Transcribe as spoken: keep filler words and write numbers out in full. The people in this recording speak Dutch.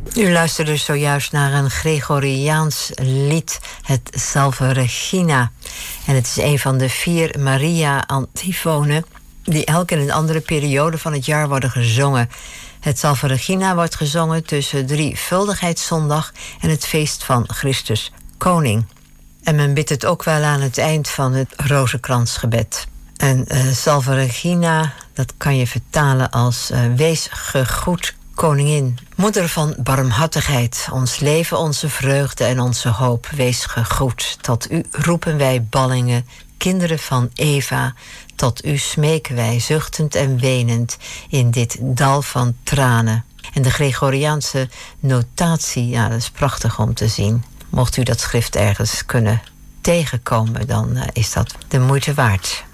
U luisterde zojuist naar een Gregoriaans lied, het Salve Regina. En het is een van de vier Maria-antifonen die elk in een andere periode van het jaar worden gezongen. Het Salve Regina wordt gezongen tussen Drievuldigheidszondag en het feest van Christus Koning. En men bidt het ook wel aan het eind van het rozenkransgebed. En uh, Salve Regina, dat kan je vertalen als uh, wees gegroet koningin, moeder van barmhartigheid, ons leven, onze vreugde en onze hoop, wees gegroet. Tot u roepen wij ballingen, kinderen van Eva, tot u smeken wij zuchtend en wenend in dit dal van tranen. En de Gregoriaanse notatie, ja, dat is prachtig om te zien. Mocht u dat schrift ergens kunnen tegenkomen, dan uh, is dat de moeite waard.